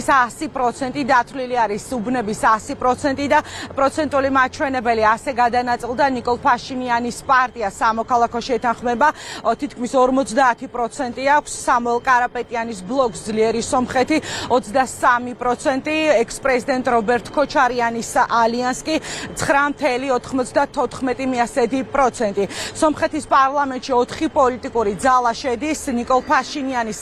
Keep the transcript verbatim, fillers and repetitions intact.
ასი პროცენტი დათვლილი არის უბნების ასი პროცენტი და პროცენტული მაჩვენებელი ასე გადანაწილდა ნიკოლ ფაშინიანის პარტია სამოქალაქო შეთანხმება თითქმის ორმოცდაათი პროცენტი აქვს სამუელ კარაპეტიანის ბლოკს ძლიერი სომხეთი ოცდასამი პროცენტი ექს-პრეზიდენტ რობერტ ქოჩარიანის ალიანს კი ცხრა ათეული ოცდათოთხმეტი პროცენტი სომხეთის პარლამენტში ოთხი პოლიტიკური ძალა შედის ნიკოლ ფაშინიანის